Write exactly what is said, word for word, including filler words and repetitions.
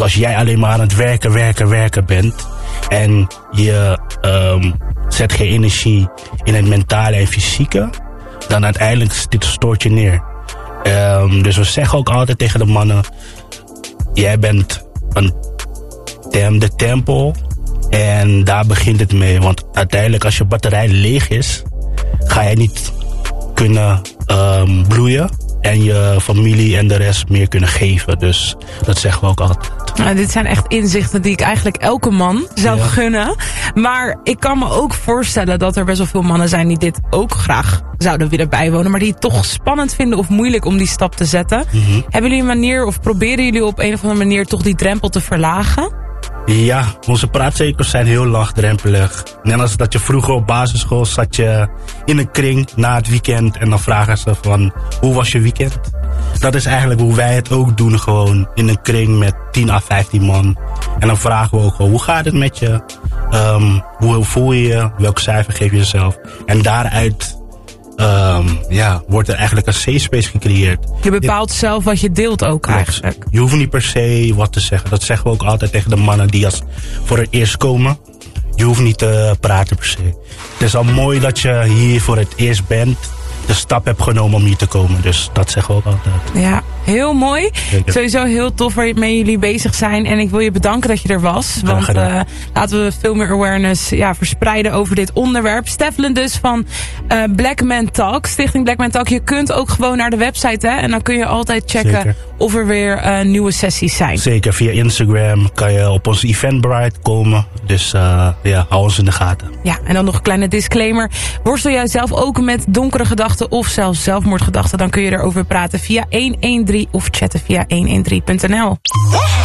als jij alleen maar aan het werken, werken, werken bent en je um, zet geen energie in het mentale en fysieke, dan uiteindelijk dit stoort je neer. Um, dus we zeggen ook altijd tegen de mannen, jij bent een tem, de tempel en daar begint het mee. Want uiteindelijk als je batterij leeg is, ga je niet kunnen um, bloeien en je familie en de rest meer kunnen geven. Dus dat zeggen we ook altijd. Nou, dit zijn echt inzichten die ik eigenlijk elke man zou ja. gunnen. Maar ik kan me ook voorstellen dat er best wel veel mannen zijn die dit ook graag zouden willen bijwonen, maar die het toch spannend vinden of moeilijk om die stap te zetten. Mm-hmm. Hebben jullie een manier of proberen jullie op een of andere manier toch die drempel te verlagen? Ja, onze praatcirkels zijn heel laagdrempelig. Net als dat je vroeger op basisschool zat je in een kring na het weekend en dan vragen ze van, hoe was je weekend? Dat is eigenlijk hoe wij het ook doen, gewoon in een kring met tien à vijftien man. En dan vragen we ook gewoon, hoe gaat het met je? Um, hoe voel je je? Welk cijfer geef je jezelf? En daaruit Um, ja, wordt er eigenlijk een safe space gecreëerd. Je bepaalt je, zelf wat je deelt ook klopt. Eigenlijk. Je hoeft niet per se wat te zeggen. Dat zeggen we ook altijd tegen de mannen die als voor het eerst komen. Je hoeft niet te praten per se. Het is al mooi dat je hier voor het eerst bent. De stap hebt genomen om hier te komen. Dus dat zeggen we ook altijd. Ja, heel mooi. Zeker. Sowieso heel tof waarmee jullie bezig zijn. En ik wil je bedanken dat je er was. Want uh, laten we veel meer awareness ja, verspreiden over dit onderwerp. Steflen dus van uh, Black Man Talk. Stichting Black Man Talk. Je kunt ook gewoon naar de website. Hè, en dan kun je altijd checken Zeker. Of er weer uh, nieuwe sessies zijn. Zeker. Via Instagram kan je op onze Eventbrite komen. Dus uh, ja, hou ons in de gaten. Ja, en dan nog een kleine disclaimer. Worstel jij zelf ook met donkere gedachten of zelfs zelfmoordgedachten? Dan kun je erover praten via honderddertien of chatten via honderddertien punt n l.